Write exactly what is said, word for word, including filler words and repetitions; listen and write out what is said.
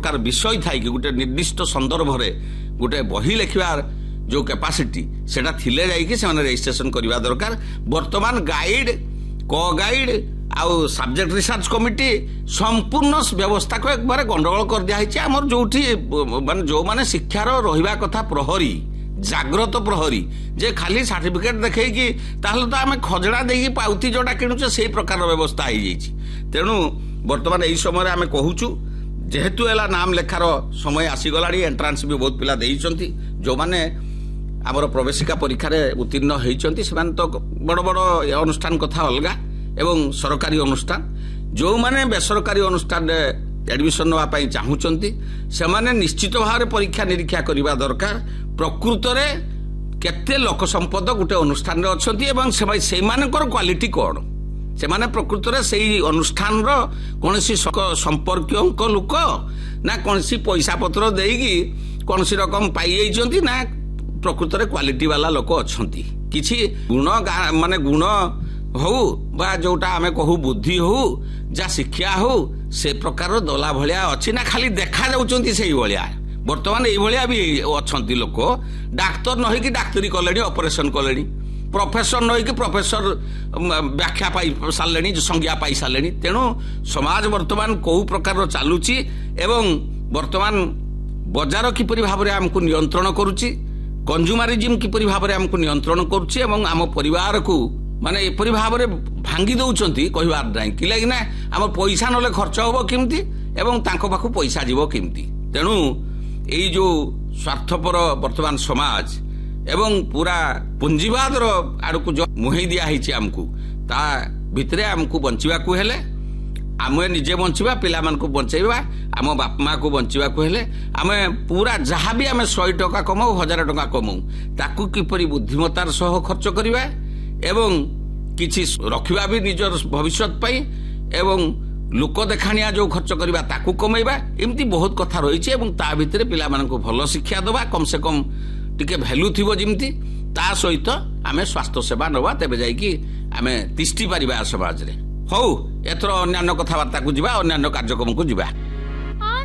प्रकार विषय थाई कि गोटे निर्दिष्ट संदर्भ रे गोटे बही लिखिबार जो कैपेसिटी सेटा थिले जाई कि से रजिस्ट्रेशन करबा दरकार। वर्तमान गाइड को गाइड आउ सब्जेक्ट रिसर्च कमिटी संपूर्ण व्यवस्था को एक बार गंडगोल कर दिया है। आमर जो माने जो माने शिक्षार रहिबा कथा प्रहरी जाग्रत प्रहरी जे खाली सर्टिफिकेट देखै कि ताहले तो आमे खजड़ा देकी पाउती जोटा किनुचे से प्रकार व्यवस्था हो जाइछि। तेणु वर्तमान एई समय आमे कहूछु जेहेतु एला नाम लेखार समय आसीगलाड़ी एंट्रांस भी बहुत पिला देइचंती जो माने आमर प्रवेशिका परीक्षा रे उत्तीर्ण होइचंती सेमान तो बड़ बड़ अनुष्ठान कथा अलगा एवं सरकारी अनुष्ठान जो माने बेसरकारी अनुष्ठान रे एडमिशन नवा पई चाहूचंती से माने निश्चित भाव में परीक्षा निरीक्षा करबा दरकार। प्रकृत रे केते लोक संपद गोटे अनुष्ठान रे अछंती एवं से मानकर क्वालिटी कोन से माने प्रकृत रे सेही अनुष्ठान रो कोनसी संपर्क लोक ना कोनसी पैसा पत्र देगी कोनसी रकम पाई जाइचंती ना प्रकृत रे क्वालिटी वाला लोक अछंती। किछि गुण माने गुण हो बा जोटा आमे कहू बुद्धि हो जा शिक्षा हो से प्रकार दला भलिया अछि ना खाली देखा जाउचंती सेही भलिया। वर्तमान एई भलिया भी अछंती लोक डाक्टर नहि कि डाक्टरी कलेनी ऑपरेशन कलेनी प्रोफेसर नहि कि प्रोफेसर व्याख्या पाई सारलेनी संज्ञा पाई सारलेनी। तेणु समाज वर्तमान को प्रकार चालुची एवं वर्तमान बजार किपरि भाबरे हमकु नियंत्रण करूची कंज्यूमरिज्म किपरि भाबरे हमकु नियंत्रण करूची एवं आम परिवार को माने एपरि भाबरे भांगी दउचंती कहबार नाही कि लागिना हमर पैसा नले खर्च होबो किमती एवं तांको पाखु पैसा जीवो किमती। तेणु एई जो स्वार्थपर वर्तमान समाज एवं पूरा पुंजीवाद रो आड़कू जो मुहई दिया है आमको ता भितरे आमको बंचिबा को हेले आमे निजे बंचिबा पिला मान को बंचैबा आम बाप माँ को बंचिबा को हेले आमे पूरा जहाँ भी आमे सौ टका कमाऊ हजार टका कमाऊ ताकू किपरि बुद्धिमतार सह खर्च करिबा एवं किछि रखिबा भी निजर भविष्यत पाई एवं लोक देखाणिया जो खर्च करबा ताकू कमाइबा एमती बहुत कथा रही एवं ता भितरे पिला मान को भल शिक्षा दबा कम से कम टिके वैल्यू थिबो जिमती ता सहित आमे स्वास्थ्य सेवा नबा तेबे जाई कि आमे तिष्टि परिबा समाज रे। हौ एथरो अन्य कथाबार्ता को जिबा अन्य कार्यक्रम को जिबा।